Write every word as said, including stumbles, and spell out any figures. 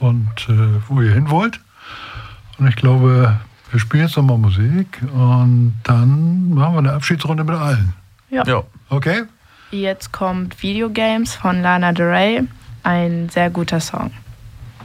und äh, wo ihr hin wollt. Und ich glaube, wir spielen jetzt nochmal Musik und dann machen wir eine Abschiedsrunde mit allen. Ja. ja. Okay? Jetzt kommt Videogames von Lana Del Rey. Ein sehr guter Song.